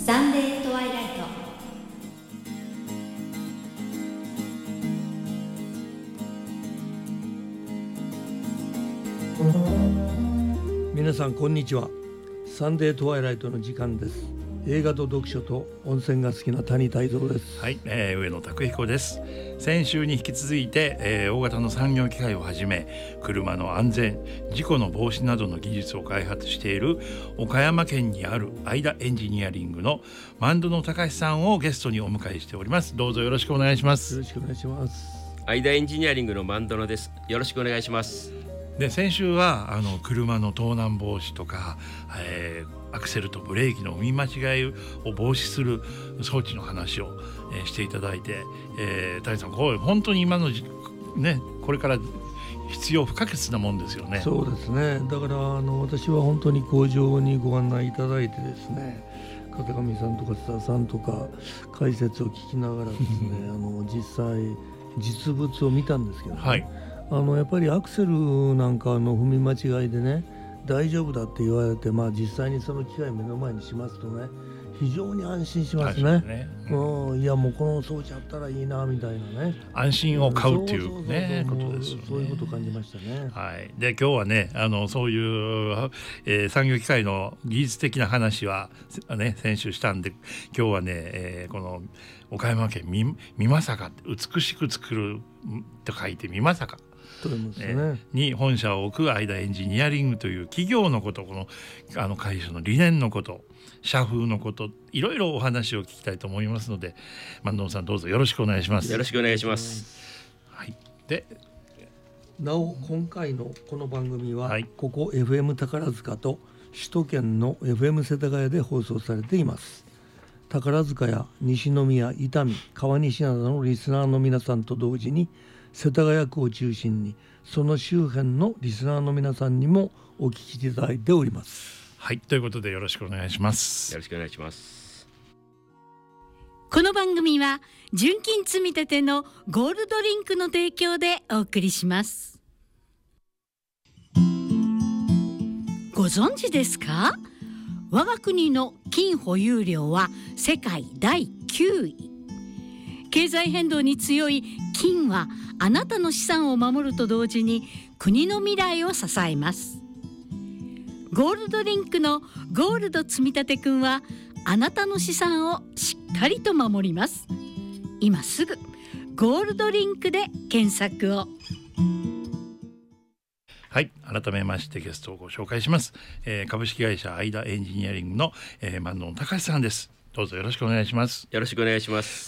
サンデートワイライト。 皆さんこんにちは。サンデートワイライトの時間です。映画と読書と温泉が好きな谷泰造です。 はい、上野拓彦です。先週に引き続いて、大型の産業機械をはじめ車の安全事故の防止などの技術を開発している岡山県にあるアイダエンジニアリングの萬野隆さんをゲストにお迎えしております。どうぞよろしくお願いします。 よろしくお願いします。 アイダエンジニアリングの萬野です。よろしくお願いします。 で、先週は車の盗難防止とか、アクセルとブレーキの踏み間違いを防止する装置の話を、していただいて、谷さん、これ本当に今のね、これから必要不可欠なもんですよね。 そうですね。だから私は本当に工場にご案内いただいてですね、片上さんとか須田さんとか解説を聞きながらですね実際実物を見たんですけどね、 はい、 やっぱりアクセルなんかの踏み間違いでね大丈夫だって言われて、実際にその機械目の前にしますとね非常に安心しますね。いやもうこの装置あったらいいなみたいなね、 安心を買うっていうねことですよね。 そういうことを感じましたね。 はい、で今日はねそういう、産業機械の技術的な話は、ね、先週したんで今日はね、この岡山県美作美しく作ると書いて美作と言いますね、 に本社を置くアイダエンジニアリングという企業のこと、この会社の理念のこと、社風のこと、いろいろお話を聞きたいと思いますので、萬野さんどうぞよろしくお願いします。 よろしくお願いします。 はい、でなお今回のこの番組は、 はい、 ここ FM 宝塚と首都圏の FM 世田谷で放送されています。宝塚や西宮、伊丹、川西などのリスナーの皆さんと同時に世田谷区を中心にその周辺のリスナーの皆さんにもお聞きいただいております。 はい、ということでよろしくお願いします。 よろしくお願いします。 この番組は純金積み立てのゴールドリンクの提供でお送りします。ご存知ですか？我が国の金保有量は世界第9位。経済変動に強い金はあなたの資産を守ると同時に国の未来を支えます。ゴールドリンクのゴールド積み立てくんはあなたの資産をしっかりと守ります。今すぐゴールドリンクで検索を。 はい、改めましてゲストをご紹介します。株式会社アイダエンジニアリングの、萬野隆さんです。どうぞよろしくお願いします。 よろしくお願いします。